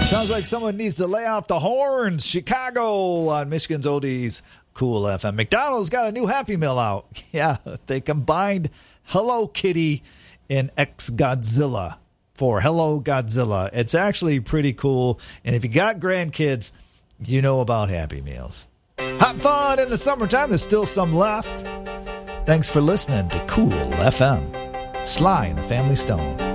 Sounds like someone needs to lay off the horns. Chicago on Michigan's Oldies Cool FM. McDonald's got a new Happy Meal out. Yeah, they combined Hello Kitty and X-Godzilla for Hello Godzilla. It's actually pretty cool. And if you got grandkids, you know about Happy Meals. Hot fun in the summertime. There's still some left. Thanks for listening to Cool FM. Sly and the Family Stone.